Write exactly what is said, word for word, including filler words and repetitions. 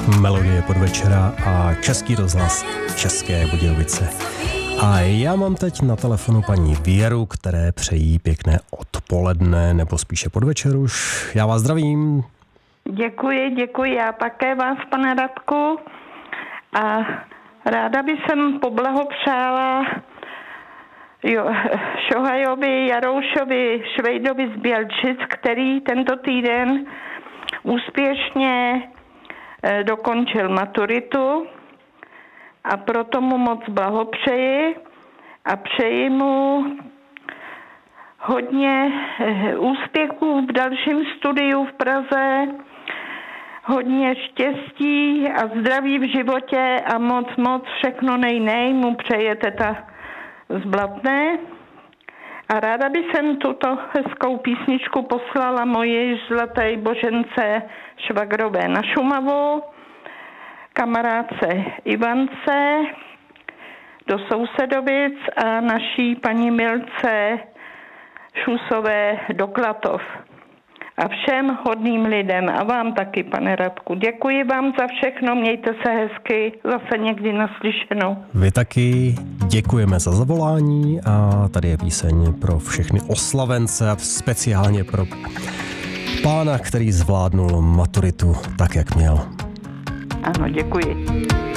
Melodie podvečera a Český rozhlas České Budějovice. A já mám teď na telefonu paní Věru, které přejí pěkné odpoledne, nebo spíše podvečer už. Já vás zdravím. Děkuji, děkuji. Já také vás, pane Radku. A ráda bych sem poblahopřála jo, Šohajovi, Jaroušovi, Švejdovi z Bělčic, který tento týden úspěšně eh, dokončil maturitu a proto mu moc blahopřeji a přeji mu hodně eh, úspěchů v dalším studiu v Praze, hodně štěstí a zdraví v životě a moc, moc všechno nej-nej mu přeje teta z Blatné. A ráda by jsem tuto hezkou písničku poslala moji zlaté Božence Švagrové na Šumavu, kamarádce Ivance do Sousedovic a naší paní Milce Šusové do Klatov. A všem hodným lidem a vám taky, pane Radku. Děkuji vám za všechno, mějte se hezky, zase někdy naslyšenou. Vy taky děkujeme za zavolání a tady je píseň pro všechny oslavence a speciálně pro pána, který zvládnul maturitu tak, jak měl. Ano, děkuji.